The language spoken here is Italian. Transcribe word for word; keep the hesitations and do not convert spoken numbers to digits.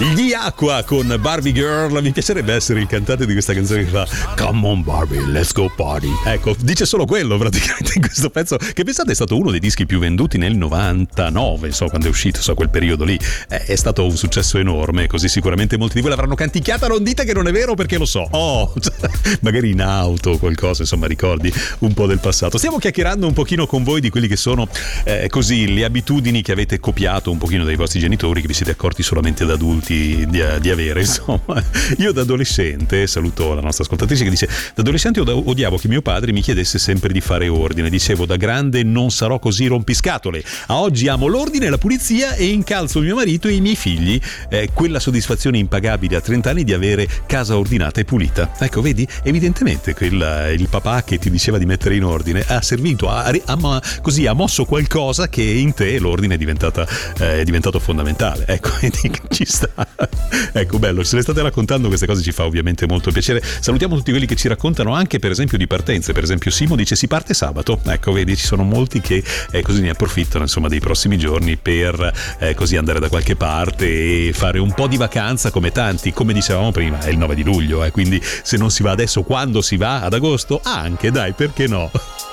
Gli Aqua con Barbie Girl. Mi piacerebbe essere il cantante di questa canzone che fa Come on Barbie, let's go party. Ecco, dice solo quello praticamente in questo pezzo, che pensate è stato uno dei dischi più venduti nel novantanove, so quando è uscito, so quel periodo lì. Eh, è stato un successo enorme, così sicuramente molti di voi l'avranno canticchiata. Non dite che non è vero, perché lo so. Oh, magari in auto o qualcosa, insomma, ricordi un po' del passato. Stiamo chiacchierando un pochino con voi di quelli che sono eh, così le abitudini che avete copiato un pochino dai vostri genitori, che vi siete accorti solamente da adulti di, di avere. Insomma, io da adolescente, saluto la nostra ascoltatrice che dice: da adolescente odiavo che mio padre mi chiedesse sempre di fare ordine. Dicevo, da grande non sarò così rompiscatole. A oggi amo l'ordine e la pulizia e incalzo mio marito e i miei figli. Eh, quella soddisfazione impagabile a trenta anni di avere casa ordinata e pulita. Ecco, vedi, evidentemente quel, il papà che ti diceva di mettere in ordine ha servito, ha, ha, così ha mosso qualcosa che in te l'ordine è diventata eh, è diventato fondamentale. Ecco, ci sta. Ecco, bello, se le state raccontando queste cose ci fa ovviamente molto piacere. Salutiamo tutti quelli che ci raccontano anche per esempio di partenze. Per esempio Simo dice si parte sabato. Ecco, vedi, ci sono molti che eh, così ne approfittano, insomma, dei prossimi giorni per eh, così andare da qualche parte e fare un po' di vacanza, come tanti. Come dicevamo prima, è il nove di luglio, eh, quindi se non si va adesso, quando si va? Ad agosto? Anche, dai, perché no?